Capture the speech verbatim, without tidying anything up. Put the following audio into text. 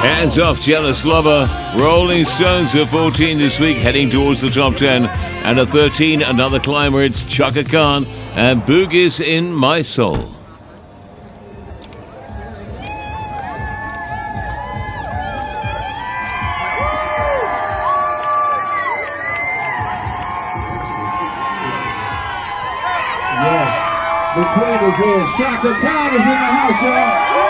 Hands Off Jealous Lover. Rolling Stones are fourteen this week, heading towards the top ten. And at thirteen, another climber, it's Chaka Khan and Boogie's in My Soul. Yes, the queen is here. Chaka Khan is in the house, y'all.